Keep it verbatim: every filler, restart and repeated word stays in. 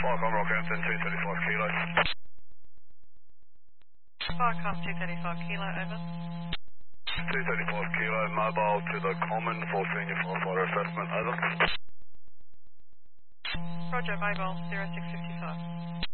Falcon Rockhampton, two thirty-five kilo. Falcon two thirty-five kilo, over. two thirty-five kilo, mobile to the common for senior firefighter assessment, over. Roger, mobile, zero six five five.